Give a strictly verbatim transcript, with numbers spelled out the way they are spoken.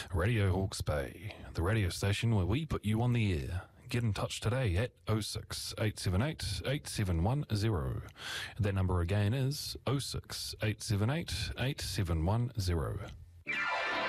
Radio Hawke's Bay, the radio station where we put you on the air. Get in touch today at oh six, eight seven eight, eight seven one oh. That number again is oh six, eight seven eight, eight seven one oh.